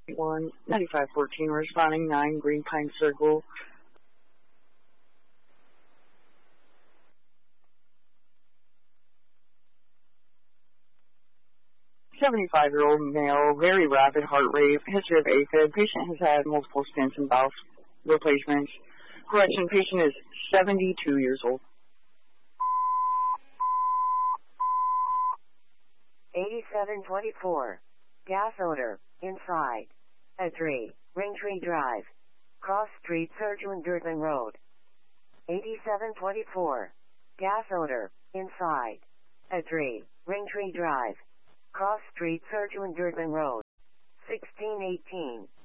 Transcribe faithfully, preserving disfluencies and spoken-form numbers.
one ninety-five fourteen, responding nine Green Pine Circle. seventy-five-year-old male, very rapid heart rate, history of AFib. Patient has had multiple stents and valve replacements. Correction, patient is seventy-two years old. eighty-seven twenty-four, gas odor, inside. At three, Ringtree Drive, Cross Street, Surgeon Durban Road. eighty-seven twenty-four, gas odor, inside. At three, Ringtree Drive, Cross Street, Surgeon Durban Road. sixteen eighteen,